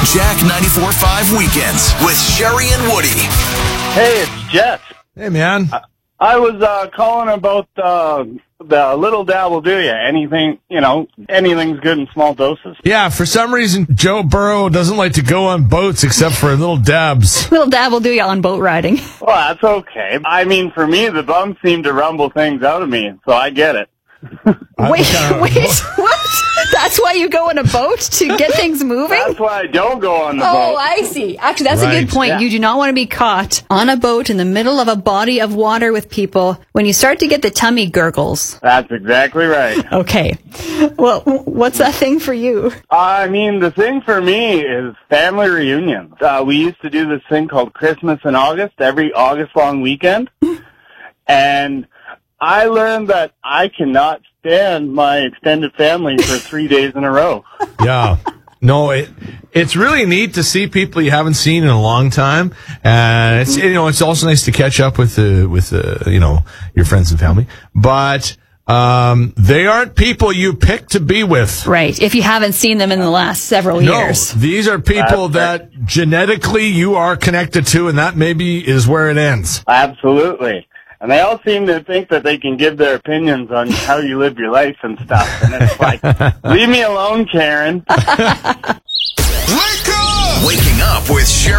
Jack 94.5 Weekends with Sherry and Woody. Hey, it's Jeff. Hey, man. I was calling about the Little Dab will do ya. Anything, anything's good in small doses. Yeah, for some reason, Joe Burrow doesn't like to go on boats except for little dabs. Little dab will do you on boat riding. Well, that's okay. I mean, for me, the bums seem to rumble things out of me, so I get it. Wait, what? That's why you go on a boat to get things moving? That's why I don't go on the boat. Oh, I see. Actually, that's a good point. Yeah. You do not want to be caught on a boat in the middle of a body of water with people when you start to get the tummy gurgles. That's exactly right. Okay. Well, what's that thing for you? I mean, the thing for me is family reunions. We used to do this thing called Christmas in August, every August-long weekend. And I learned that I cannot stand my extended family for 3 days in a row. Yeah. No, it's really neat to see people you haven't seen in a long time. And it's also nice to catch up with your friends and family. But they aren't people you pick to be with. Right. If you haven't seen them in the last several years. No, these are people that genetically you are connected to, and that maybe is where it ends. Absolutely. And they all seem to think that they can give their opinions on how you live your life and stuff. And it's like, leave me alone, Karen. Wake up! Waking up with Sherry